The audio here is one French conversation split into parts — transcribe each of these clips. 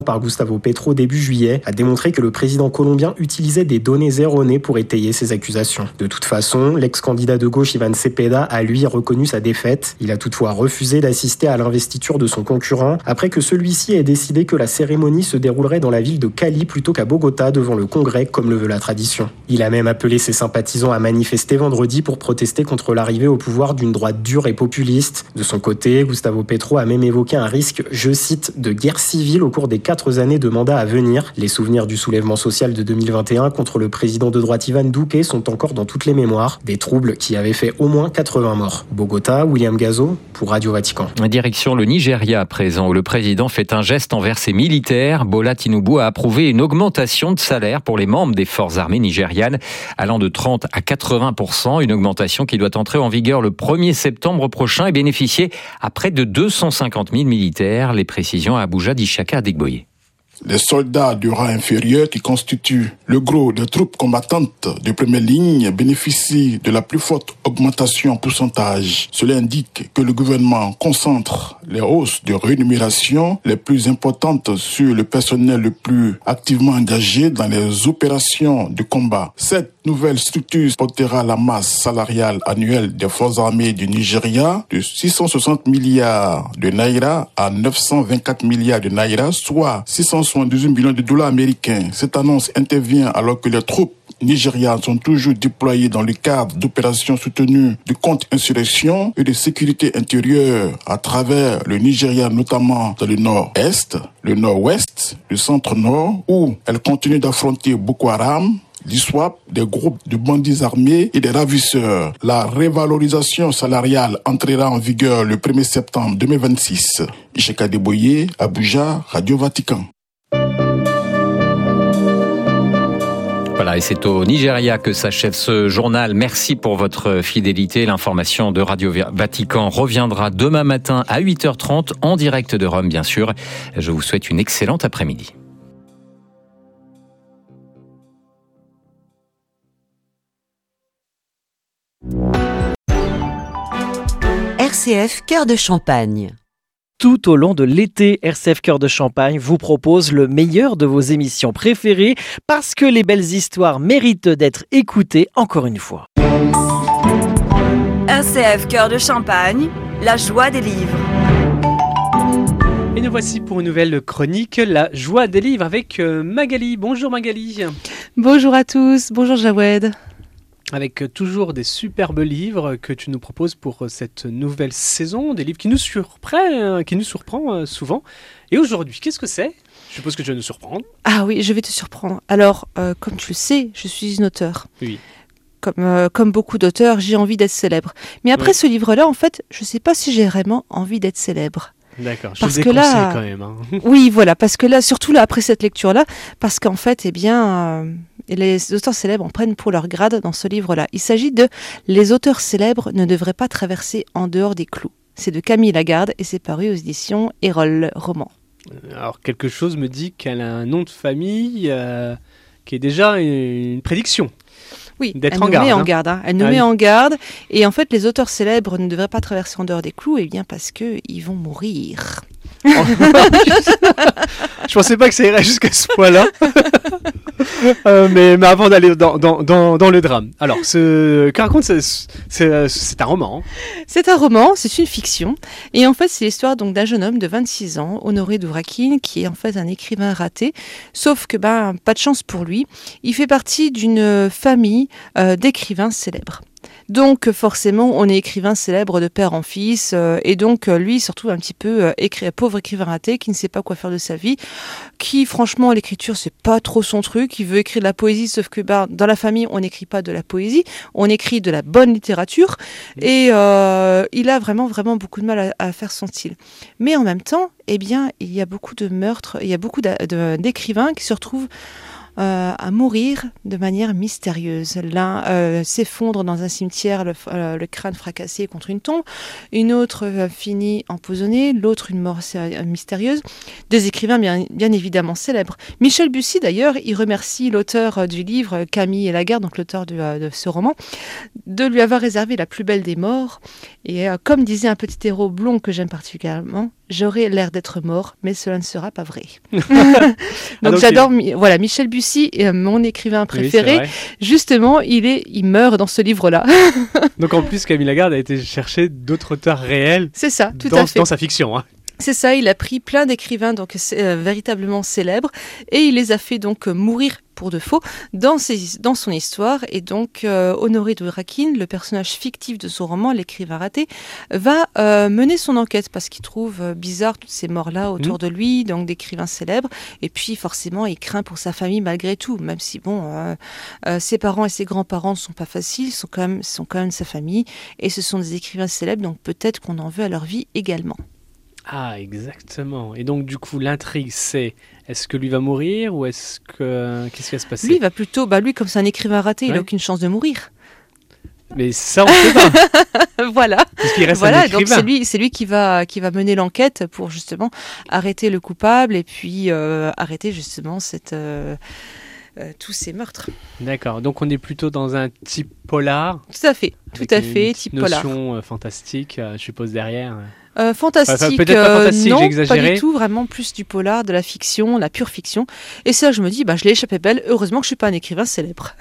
par Gustavo Petro début juillet a démontré que le président colombien utilisait des données erronées pour étayer ses accusations. De toute façon, l'ex-candidat de gauche Iván Cepeda a lui reconnu sa défaite. Il a toutefois refusé d'assister à l'investiture de son concurrent après que celui-ci ait décidé que la cérémonie se déroulerait dans la ville de Cali plutôt qu'à Bogota devant le Congrès comme le veut la tradition. Il a même appelé ses sympathisants à manifester vendredi pour protester contre l'arrivée au pouvoir d'une droite dure et populiste. De son côté, Gustavo Petro a même évoqué un risque, je cite, de guerre civile au cours des 4 années de mandat à venir. Les souvenirs du soulèvement social de 2021 contre le président de droite Iván Duque sont encore dans toutes les mémoires. Des troubles qui avaient fait au moins 80 morts. Bogota, William Gazo, pour Radio Vatican. Direction le Nigeria à présent, où le président fait un geste envers ses militaires. Bola Tinubu a approuvé une augmentation de salaire pour les membres des forces armées nigérianes, allant de 30 à 80%. Une augmentation qui doit entrer en vigueur le 1er septembre prochain et bénéficier à près de 250 000 militaires. Les précisions à Abuja d'Ishaka Adegboye. Les soldats du rang inférieur qui constituent le gros des troupes combattantes de première ligne bénéficient de la plus forte augmentation en pourcentage. Cela indique que le gouvernement concentre les hausses de rémunération les plus importantes sur le personnel le plus activement engagé dans les opérations de combat. Cette nouvelle structure portera la masse salariale annuelle des forces armées du Nigeria de 660 milliards de naira à 924 milliards de naira, soit 678 millions de dollars américains. Cette annonce intervient alors que les troupes nigérianes sont toujours déployées dans le cadre d'opérations soutenues de contre-insurrection et de sécurité intérieure à travers le Nigeria, notamment dans le nord-est, le nord-ouest, le centre-nord, où elles continuent d'affronter Boko Haram, l'ISWAP, des groupes de bandits armés et des ravisseurs. La révalorisation salariale entrera en vigueur le 1er septembre 2026. Ishaka Adegboye, Abuja, Radio Vatican. Voilà, et c'est au Nigeria que s'achève ce journal. Merci pour votre fidélité. L'information de Radio Vatican reviendra demain matin à 8h30 en direct de Rome, bien sûr. Je vous souhaite une excellente après-midi. RCF Cœur de Champagne. Tout au long de l'été, RCF Cœur de Champagne vous propose le meilleur de vos émissions préférées parce que les belles histoires méritent d'être écoutées encore une fois. RCF Cœur de Champagne, la joie des livres. Et nous voici pour une nouvelle chronique, la joie des livres avec Magali. Bonjour Magali. Bonjour à tous, bonjour Jawed. Avec toujours des superbes livres que tu nous proposes pour cette nouvelle saison, des livres qui nous surprend souvent. Et aujourd'hui, qu'est-ce que c'est ? Je suppose que tu vas nous surprendre. Ah oui, je vais te surprendre. Alors, comme tu le sais, je suis une auteure. Oui. Comme beaucoup d'auteurs, j'ai envie d'être célèbre. Mais après ce livre-là, en fait, je ne sais pas si j'ai vraiment envie d'être célèbre. D'accord, je parce te que déconseille quand même. Hein. Oui, voilà, parce que là, surtout là, après cette lecture-là, parce qu'en fait, les auteurs célèbres en prennent pour leur grade dans ce livre-là. Il s'agit de « Les auteurs célèbres ne devraient pas traverser en dehors des clous ». C'est de Camille Lagarde et c'est paru aux éditions Erol Roman. Alors, quelque chose me dit qu'elle a un nom de famille qui est déjà une prédiction. Oui, d'être elle nous met en garde. Elle nous met en garde. Et en fait, les auteurs célèbres ne devraient pas traverser en dehors des clous, eh bien parce qu'ils vont mourir. Je pensais pas que ça irait jusqu'à ce point-là. Mais avant d'aller dans le drame. Alors, que raconte, c'est un roman. Hein. C'est un roman, c'est une fiction. Et en fait, c'est l'histoire donc d'un jeune homme de 26 ans, Honoré Dourakine, qui est en fait un écrivain raté. Sauf que, pas de chance pour lui. Il fait partie d'une famille d'écrivains célèbres. Donc forcément, on est écrivain célèbre de père en fils, et donc lui, il se retrouve un petit peu pauvre écrivain raté qui ne sait pas quoi faire de sa vie, qui franchement l'écriture c'est pas trop son truc, il veut écrire de la poésie, sauf que dans la famille on n'écrit pas de la poésie, on écrit de la bonne littérature, et il a vraiment beaucoup de mal à faire son style. Mais en même temps, eh bien, il y a beaucoup de meurtres, il y a beaucoup d'écrivains qui se retrouvent à mourir de manière mystérieuse. L'un s'effondre dans un cimetière, le crâne fracassé contre une tombe. Une autre finit empoisonnée. L'autre, une mort mystérieuse. Des écrivains bien évidemment célèbres. Michel Bussy, d'ailleurs, il remercie l'auteur du livre, Camille Lagarde, donc l'auteur de ce roman, de lui avoir réservé la plus belle des morts. Et comme disait un petit héros blond que j'aime particulièrement, j'aurai l'air d'être mort, mais cela ne sera pas vrai. Donc j'adore, voilà, Michel Bussy, mon écrivain préféré. Oui, justement, il meurt dans ce livre-là. Donc en plus, Camille Lagarde a été chercher d'autres auteurs réels. C'est ça, tout à fait. Dans sa fiction. Hein. C'est ça, il a pris plein d'écrivains donc véritablement célèbres et il les a fait donc mourir pour de faux dans son histoire. Et donc Honoré de Rakhin, le personnage fictif de son roman, l'écrivain raté, va mener son enquête parce qu'il trouve bizarre toutes ces morts-là autour de lui, donc d'écrivains célèbres. Et puis forcément, il craint pour sa famille malgré tout, même si bon, ses parents et ses grands-parents ne sont pas faciles, sont quand même sa famille. Et ce sont des écrivains célèbres, donc peut-être qu'on en veut à leur vie également. Ah, exactement. Et donc, du coup, l'intrigue, c'est est-ce que lui va mourir ou qu'est-ce qui va se passer ? Lui, il va plutôt, lui, comme c'est un écrivain raté, il n'a aucune chance de mourir. Mais ça, on ne sait pas. Voilà. Parce qu'il reste un écrivain. Donc c'est lui qui va mener l'enquête pour justement arrêter le coupable et puis arrêter justement tous ces meurtres. D'accord. Donc, on est plutôt dans un type polar. Tout à fait. Type polar. Notion fantastique, je suppose, derrière. Fantastique, peut-être pas fantastique, non, j'ai exagéré. pas du tout, vraiment plus du polar, de la fiction, la pure fiction. Et ça, je me dis, je l'ai échappé belle, heureusement que je suis pas un écrivain célèbre.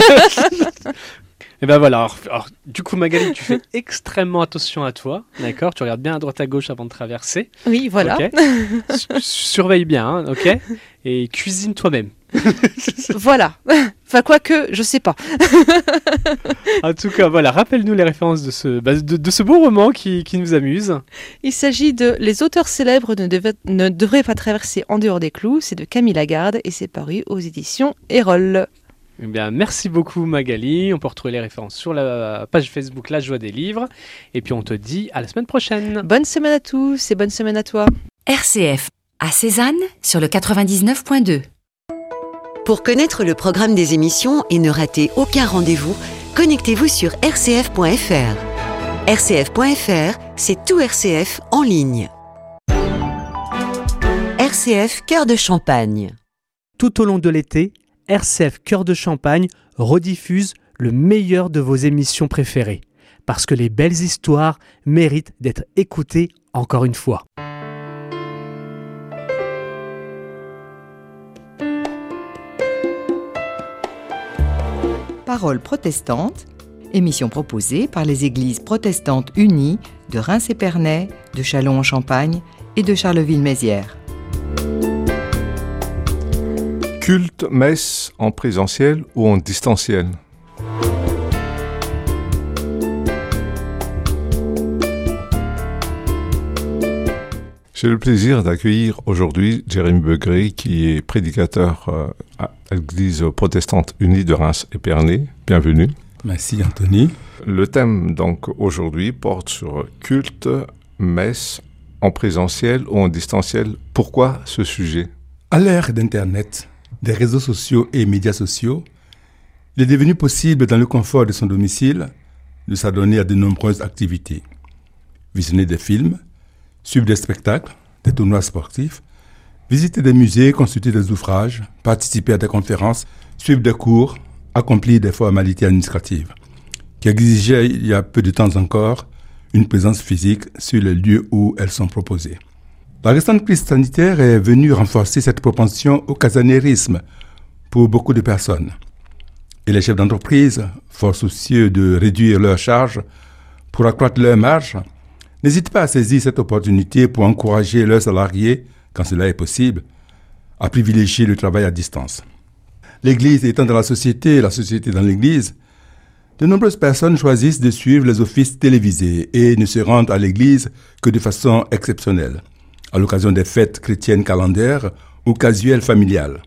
Et ben voilà, alors, du coup Magali, tu fais extrêmement attention à toi, d'accord ? Tu regardes bien à droite à gauche avant de traverser. Oui, voilà. Okay. Surveille bien, hein, ok ? Et cuisine toi-même. Voilà. Enfin, quoique, je sais pas. En tout cas, voilà, rappelle-nous les références de ce beau roman qui nous amuse. Il s'agit de Les auteurs célèbres ne devraient pas traverser en dehors des clous. C'est de Camille Lagarde et c'est paru aux éditions Erol. Eh bien, merci beaucoup Magali. On peut retrouver les références sur la page Facebook La Joie des Livres. Et puis on te dit à la semaine prochaine. Bonne semaine à tous et bonne semaine à toi. RCF à Cézanne sur le 99.2. Pour connaître le programme des émissions et ne rater aucun rendez-vous, connectez-vous sur rcf.fr. rcf.fr, c'est tout RCF en ligne. RCF Cœur de Champagne. Tout au long de l'été, RCF Cœur de Champagne rediffuse le meilleur de vos émissions préférées, parce que les belles histoires méritent d'être écoutées encore une fois. Paroles protestantes, émission proposée par les églises protestantes unies de Reims-Épernay, de Châlons-en-Champagne et de Charleville-Mézières. Culte, messe en présentiel ou en distanciel ? J'ai le plaisir d'accueillir aujourd'hui Jérémy Begré, qui est prédicateur à l'Église protestante unie de Reims-Épernay. Bienvenue. Merci Anthony. Le thème donc aujourd'hui porte sur culte, messe en présentiel ou en distanciel. Pourquoi ce sujet ? À l'ère d'Internet, des réseaux sociaux et médias sociaux, il est devenu possible, dans le confort de son domicile, de s'adonner à de nombreuses activités. Visionner des films, suivre des spectacles, des tournois sportifs, visiter des musées, consulter des ouvrages, participer à des conférences, suivre des cours, accomplir des formalités administratives, qui exigeaient il y a peu de temps encore une présence physique sur les lieux où elles sont proposées. La récente crise sanitaire est venue renforcer cette propension au casaniérisme pour beaucoup de personnes. Et les chefs d'entreprise, fort soucieux de réduire leurs charges pour accroître leurs marges, n'hésitent pas à saisir cette opportunité pour encourager leurs salariés, quand cela est possible, à privilégier le travail à distance. L'Église étant dans la société dans l'Église, de nombreuses personnes choisissent de suivre les offices télévisés et ne se rendent à l'Église que de façon exceptionnelle, à l'occasion des fêtes chrétiennes calendaires ou casuelles familiales.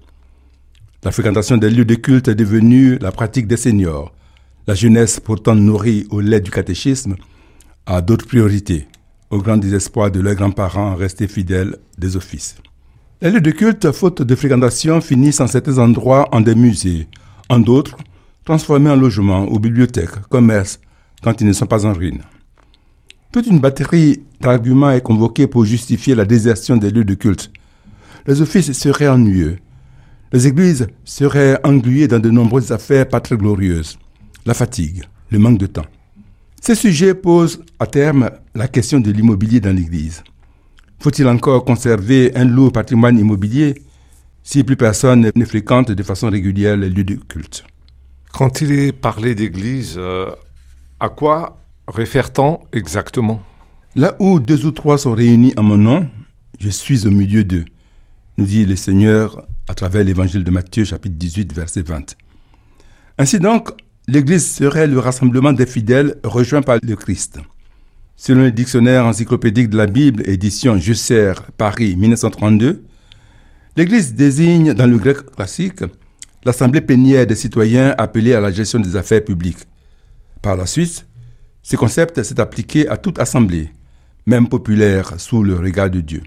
La fréquentation des lieux de culte est devenue la pratique des seniors. La jeunesse, pourtant nourrie au lait du catéchisme, a d'autres priorités, au grand désespoir de leurs grands-parents restés fidèles des offices. Les lieux de culte, faute de fréquentation, finissent en certains endroits en des musées, en d'autres, transformés en logements ou bibliothèques, commerces, quand ils ne sont pas en ruine. Toute une batterie d'arguments est convoquée pour justifier la désertion des lieux de culte. Les offices seraient ennuyeux. Les églises seraient engluées dans de nombreuses affaires pas très glorieuses. La fatigue, le manque de temps. Ces sujets posent à terme la question de l'immobilier dans l'Église. Faut-il encore conserver un lourd patrimoine immobilier si plus personne ne fréquente de façon régulière les lieux de culte? Quand il est parlé d'église, à quoi réfère-t-on exactement? Là où 2 ou 3 sont réunis en mon nom, je suis au milieu d'eux, nous dit le Seigneur à travers l'évangile de Matthieu, chapitre 18, verset 20. Ainsi donc, l'église serait le rassemblement des fidèles rejoints par le Christ. Selon le dictionnaire encyclopédique de la Bible, édition Jusser, Paris, 1932, l'église désigne, dans le grec classique, l'assemblée plénière des citoyens appelés à la gestion des affaires publiques. Par la suite, ce concept s'est appliqué à toute assemblée, même populaire, sous le regard de Dieu.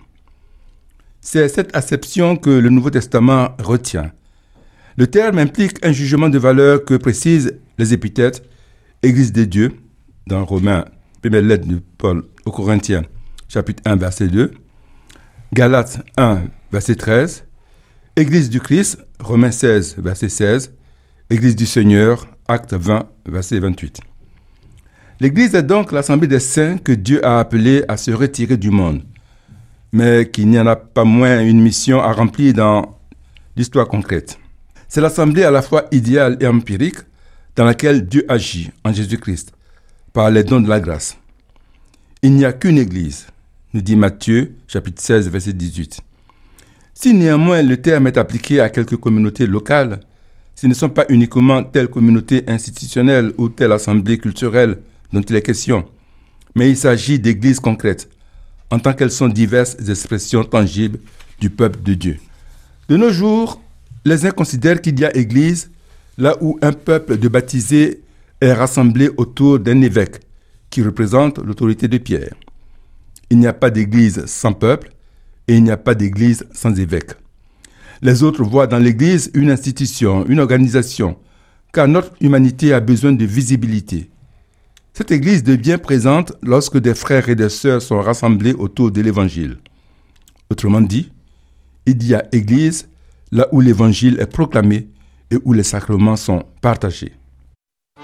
C'est cette acception que le Nouveau Testament retient. Le terme implique un jugement de valeur que précisent les épithètes « Église de Dieu » dans Romains, première lettre de Paul aux Corinthiens, chapitre 1, verset 2, Galates 1, verset 13, Église du Christ, Romains 16, verset 16, Église du Seigneur, Actes 20, verset 28. L'Église est donc l'assemblée des saints que Dieu a appelés à se retirer du monde, mais qu'il n'y en a pas moins une mission à remplir dans l'histoire concrète. C'est l'assemblée à la fois idéale et empirique dans laquelle Dieu agit en Jésus-Christ par les dons de la grâce. Il n'y a qu'une Église, nous dit Matthieu, chapitre 16, verset 18. Si néanmoins le terme est appliqué à quelques communautés locales, ce ne sont pas uniquement telle communauté institutionnelle ou telle assemblée culturelle dont il est question, mais il s'agit d'églises concrètes, en tant qu'elles sont diverses expressions tangibles du peuple de Dieu. De nos jours, les uns considèrent qu'il y a église là où un peuple de baptisés est rassemblé autour d'un évêque qui représente l'autorité de Pierre. Il n'y a pas d'église sans peuple et il n'y a pas d'église sans évêque. Les autres voient dans l'église une institution, une organisation, car notre humanité a besoin de visibilité. Cette église devient présente lorsque des frères et des sœurs sont rassemblés autour de l'évangile. Autrement dit, il y a église là où l'évangile est proclamé et où les sacrements sont partagés.